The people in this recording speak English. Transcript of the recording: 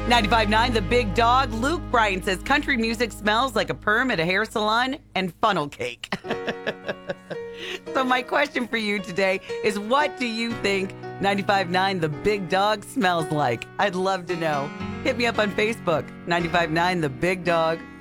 95.9 The Big Dog. Luke Bryan says country music smells like a perm at a hair salon and funnel cake. So my question for you today is, what do you think 95.9 The Big Dog smells like? I'd love to know. Hit me up on Facebook, 95.9 The Big Dog.